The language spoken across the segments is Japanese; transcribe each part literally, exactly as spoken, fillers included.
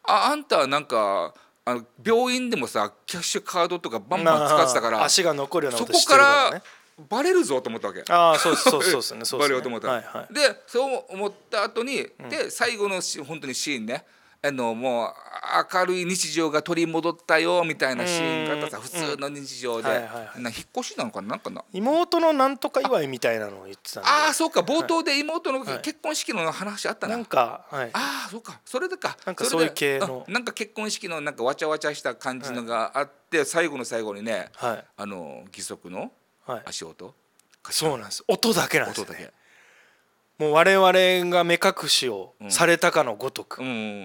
ああんたはなんかあの病院でもさキャッシュカードとかバンバン使ってたから足が残るようなことそこかしてるからね。 らバレるぞと思ったわけ。 ああそうそうそうですね。そうですね。 バレようと思った、 はいはい、 でそう思った後に、うん、で最後のシ本当にシーンね、あのもう明るい日常が取り戻ったよみたいなシーンがあったさ、普通の日常で、はいはいはい、な引っ越しなのかな、なんかな妹のなんとか祝いみたいなのを言ってたんで、 ああそうか、冒頭で妹の結婚式の話あったな、 はい、なんか、はい、 ああそうか、それでか、 なんかそういう系のなんか結婚式のなんかわちゃわちゃした感じのがあって、はい、最後の最後にね、はい、あの義足の足音、はい、 そうなんです、音だけなんですよね。 音だけ、 もう我々が目隠しをされたかのごとく、うん、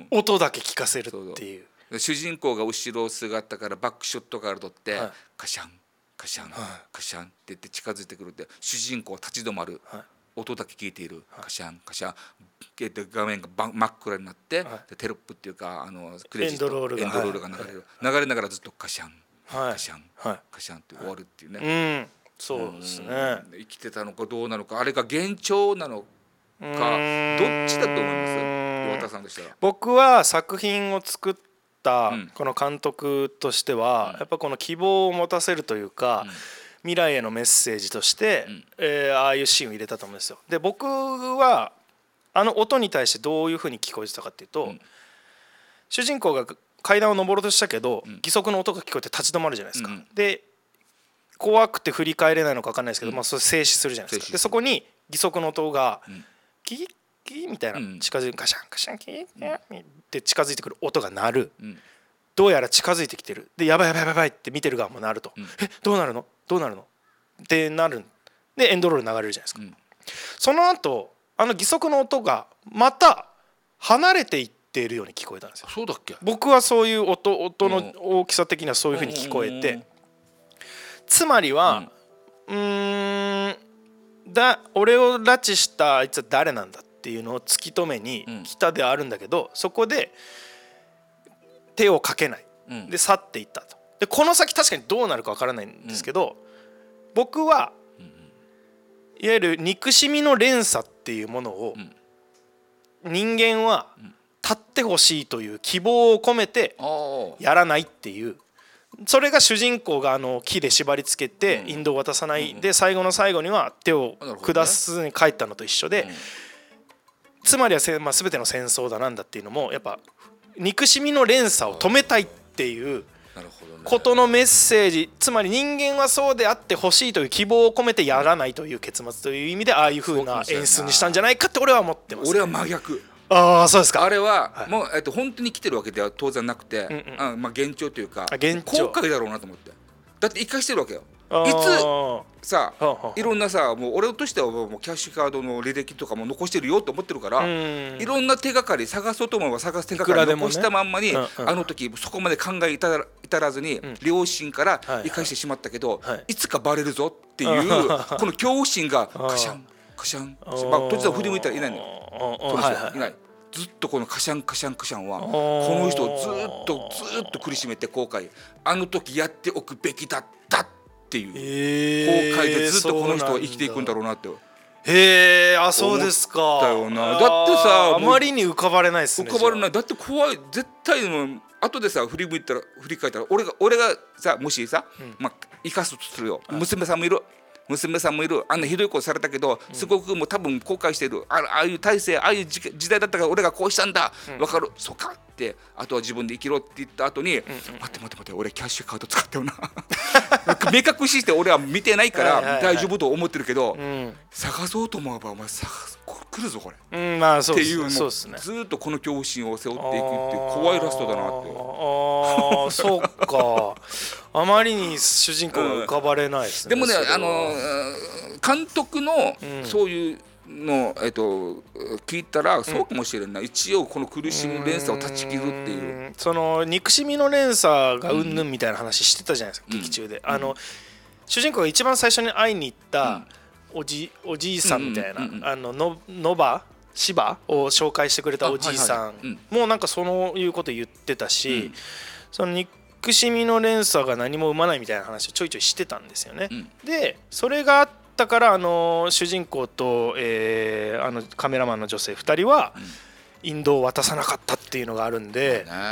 音だけ聞かせるっていう。 主人公が後ろ姿からバックショットから撮って、はい、カシャンカシャン、はい、カシャンって言って近づいてくるって、主人公は立ち止まる、はい、音だけ聞いている、はい、カシャンカシャンって画面が真っ暗になって、はい、テロップっていうかあのクレジットエンドロールが、エンドロールが流れる、はい、流れながらずっとカシャン、はい、カシャン、はい、カシャンって終わるっていうね、はい、うん、 そうですね。 生きてたのかどうなのか、あれが幻聴なのかどっちだと思います？岩田さんとしたら。 僕は作品を作ったこの監督としては、うん、やっぱこの希望を持たせるというか、うん、未来へのメッセージとして、うんえー、ああいうシーンを入れたと思うんですよ。で僕はあの音に対してどういうふうに聞こえてたかっていうと、うん、主人公が階段を上ろうとしたけど、うん、義足の音が聞こえて立ち止まるじゃないですか、うん、で怖くて振り返れないのか分かんないですけど、うんまあ、それ静止するじゃないですか。でそこに義足の音が、うんキーキーみたいな近づいてカシャンカシャンキーって近づいてくる音が鳴る、うん、どうやら近づいてきてる、でやばいやばいやばいって見てる側も鳴ると、うん、えどうなるのどうなるのってなるでエンドロール流れるじゃないですか、うん、その後あの義足の音がまた離れていっているように聞こえたんですよ。 そうだっけ。 僕はそういう音音の大きさ的にはそういう風に聞こえて、つまりはうーんだ俺を拉致したあいつは誰なんだっていうのを突き止めに来たではあるんだけど、うん、そこで手をかけない、うん、で去っていったと。でこの先確かにどうなるかわからないんですけど、うん、僕は、うん、いわゆる憎しみの連鎖っていうものを、うん、人間は立ってほしいという希望を込めてやらないっていう、それが主人公があの木で縛り付けて引導を渡さないで最後の最後には手を下すに帰ったのと一緒で、つまりはせ、まあ、全ての戦争だなんだっていうのもやっぱ憎しみの連鎖を止めたいっていうことのメッセージ、つまり人間はそうであってほしいという希望を込めてやらないという結末という意味でああいう風な演出にしたんじゃないかって俺は思ってます、ね、 俺は真逆。 ああそうですか。 あれはもう、えっと、本当に来てるわけでは当然なくて、うんうん、あまあ幻聴というか後悔だろうなと思って。だって生かしてるわけよ。いつさいろんなさもう俺としてはもうキャッシュカードの履歴とかも残してるよと思ってるから、いろんな手がかり探そうと思えば探す手がかり残したまんまに、ねうんうん、あの時そこまで考え至ら至らずに、うん、両親から生かしてしまったけど、はいはい、いつかバレるぞっていうこの恐怖心がカシャンカシャン、まあ、突然振り向いたらいないのよ。この人いない。ずっとこのカシャンカシャンカシャンはこの人をずっとずっと苦しめて後悔、あの時やっておくべきだったっていう後悔でずっとこの人は生きていくんだろうなって。 へえ、あそうですか。 だよな。だってさあまりに浮かばれないですね。 浮かばれない。だって怖い。絶対の後でさ振り向いたら振り返ったら俺が俺がさもしさ、うん、まあ生かすとするよ、はい、娘さんもいる。娘さんもいる。あんなひどいことされたけどすごくもう多分後悔してる。あああいう体制ああいう時代だったから俺がこうしたんだ、うん、分かるそうかってあとは自分で生きろって言った後に、うんうん、待って待って待って俺キャッシュカード使ったよな目隠しして俺は見てないから大丈夫と思ってるけど、はいはいはい、探そうと思えばお前探す来るぞこれ、 うんまあ、そうっていうそうですね。 ずっとこの恐怖心を背負っていくっていう怖いラストだなって。 ああそうかあまりに主人公が浮かばれないですね、 うん、でもねあの監督のそういうの、えっと、聞いたらそうかもしれない、うん、一応この苦しむ連鎖を断ち切るっていう、 その憎しみの連鎖がうんぬんみたいな話してたじゃないですか、うん、劇中で、あの、うん、主人公が一番最初に会いに行ったおじ、おじいさんみたいな、うんうんうん、あののノバ芝を紹介してくれたおじいさんもなんかそういうこと言ってたし、うん、その憎しみの連鎖が何も生まないみたいな話をちょいちょいしてたんですよね、うん、でそれがあったからあの主人公と、えー、あのカメラマンの女性ふたりは引導を渡さなかったっていうのがあるんで、